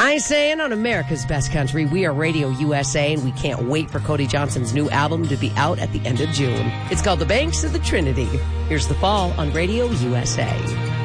I saying on America's Best Country, we are Radio USA, and we can't wait for Cody Johnson's new album to be out at the end of June. It's called The Banks of the Trinity. Here's The Fall on Radio USA.